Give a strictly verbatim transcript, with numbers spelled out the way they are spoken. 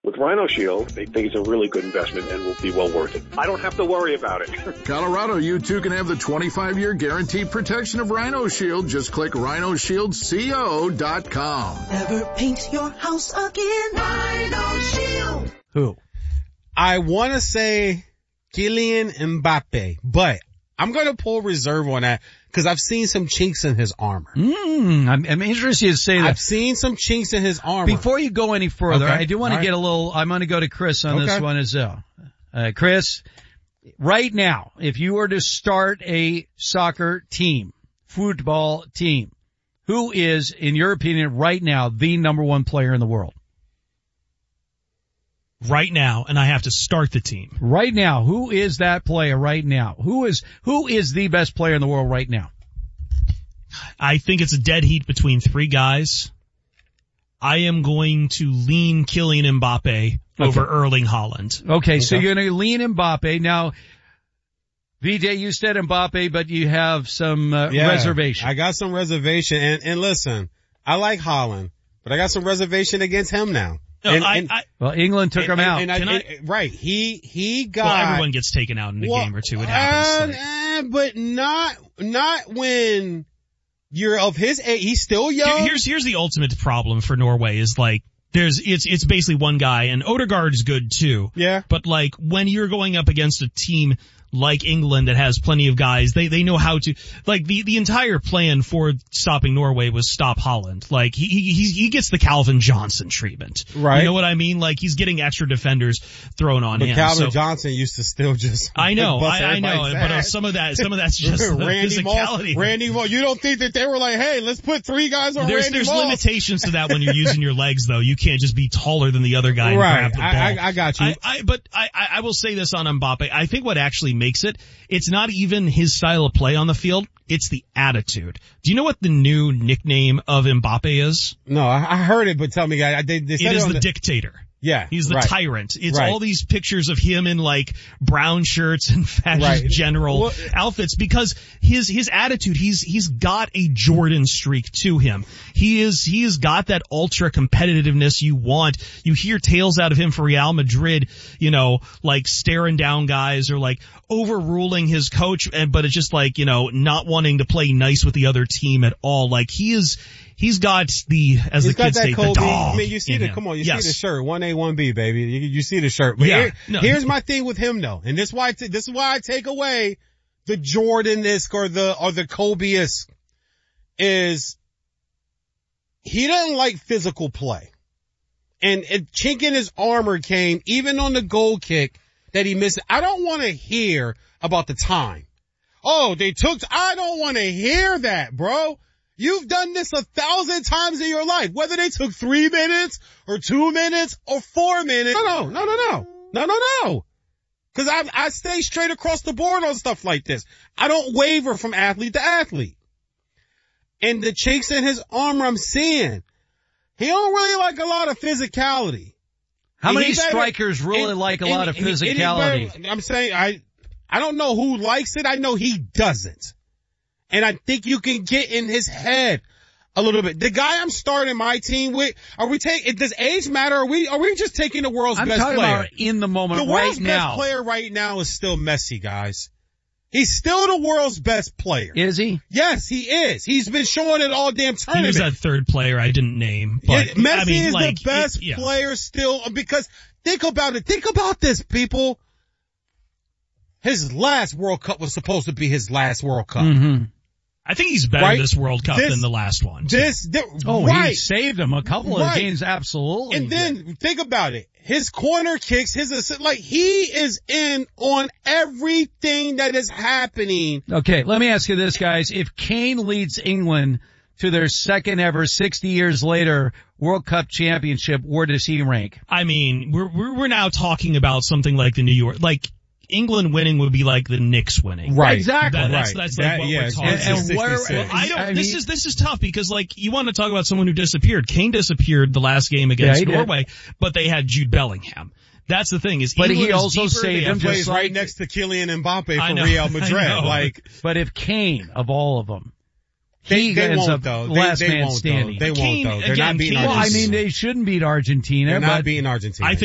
With Rhino Shield, they think it's a really good investment and will be well worth it. I don't have to worry about it. Colorado, you too can have the twenty-five year guaranteed protection of Rhino Shield. Just click rhino shield co dot com. Never paint your house again. Rhino Shield. Who? I want to say Kylian Mbappe, but I'm going to pull reserve on that because I've seen some chinks in his armor. Mm, I'm, I'm interested to say that. I've seen some chinks in his armor. Before you go any further, Okay. I do want to All right. get a little, I'm going to go to Chris on Okay. this one as well. Uh, Chris, right now, if you were to start a soccer team, football team, who is, in your opinion, right now, the number one player in the world? Right now, and I have to start the team. Right now, who is that player right now? Who is, who is the best player in the world right now? I think it's a dead heat between three guys. I am going to lean Kylian Mbappe over Okay. Erling Haaland. Okay, so you're going to lean Mbappe. Now, V J, you said Mbappe, but you have some uh, Yeah, reservation. I got some reservation, and, and listen, I like Haaland, but I got some reservation against him now. No, and, I, and, I, Well, England took and, him out. and I, Can I- and- right, he he got. well, everyone gets taken out in a Well, game or two. It uh, happens. Like, eh, but not not when you're of his age. He's still young. Here- here's here's the ultimate problem for Norway is like there's it's it's basically one guy, and Odegaard is good too. Yeah. But like when you're going up against a team like England that has plenty of guys, they they know how to like the the entire plan for stopping Norway was stop Holland. Like he he he gets the Calvin Johnson treatment. Right. You know what I mean? Like he's getting extra defenders thrown on But him. Calvin So- Johnson used to still just. I know, bust I, I know, everybody's but uh, ass. some of that, some of that's just the Randy physicality. Moss. Randy Moss. You don't think that they were like, hey, let's put three guys on There's Randy there's Moss? limitations to that when you're using your legs, though. You can't just be taller than the other guy and Right. grab the ball. I, I, I got you. I, I, but I, I I will say this on Mbappe. I think what actually makes it, it's not even his style of play on the field. It's the attitude. Do you know what the new nickname of Mbappe is? no, I, I heard it, but tell me, guys. They, they said It is on the dictator. Yeah. He's the right. tyrant. It's Right. all these pictures of him in like brown shirts and fascist Right. general Well, outfits because his, his attitude, he's, he's got a Jordan streak to him. He is, he has got that ultra competitiveness you want. You hear tales out of him for Real Madrid, you know, like staring down guys or like overruling his coach, and, but it's just like, you know, not wanting to play nice with the other team at all. Like he is, he's got the, as He's the kids got say, that the Kobe. dog. I mean, you see in the, him. come on, you Yes. see the shirt, one A, one B, baby. You, you see the shirt. But Yeah. here- No. here's my thing with him though, and this why, I t- this is why I take away the Jordan-esque or the, or the Kobe-esque is he doesn't like physical play. And a chink in his armor came even on the goal kick that he missed. I don't want to hear about the time. Oh, they took, I don't want to hear that, bro. You've done this a thousand times in your life, whether they took three minutes or two minutes or four minutes. No, no, no, no, no, no, no, no. Cause I, I stay straight across the board on stuff like this. I don't waver from athlete to athlete. And the chinks in his armor I'm seeing, he don't really like a lot of physicality. How And many he better- strikers really and- like a and- lot of and- and he physicality? better- I'm saying I, I don't know who likes it. I know he doesn't. And I think you can get in his head a little bit. The guy I'm starting my team with, are we taking, does age matter? Are we, are we just taking the world's I'm best talking player? about in the moment The right world's now. best player right now is still Messi, guys. He's still the world's best player. Is he? Yes, he is. He's been showing it all damn He tournament. was that third player I didn't name, but Yeah, Messi I mean, is like, the best it- yeah. player still because think about it. Think about this, people. His last World Cup was supposed to be his last World Cup. Mm-hmm. I think he's better Right? this World Cup This- than the last one. This, thi- Oh, right. he saved him a couple of Right. games, absolutely. And then think about it. His corner kicks, his assist, like he is in on everything that is happening. Okay, let me ask you this, guys. If Kane leads England to their second ever sixty years later World Cup championship, where does he rank? I mean, we're, we're we're now talking about something like the New York, like England winning would be like the Knicks winning. Right. Exactly. That, that's Right. that's That- like what yeah, we're it's- talking it's about. just And where- sixty-six. I don't, I this mean- is, this is tough because like you want to talk about someone who disappeared. Kane disappeared the last game against Yeah, he did. Norway, but they had Jude Bellingham. That's the thing is, But he England is also deeper, saved they him have- just Plays like- right next to Kylian Mbappe I for know, Real I Madrid. know. Like But if Kane, of all of them, they, he they ends won't up though. They, last they man won't standing. though. They Kane, won't though. They're again, not beating Kane Well, I Argentina. mean, they shouldn't beat Argentina, They're but not beating Argentina. I think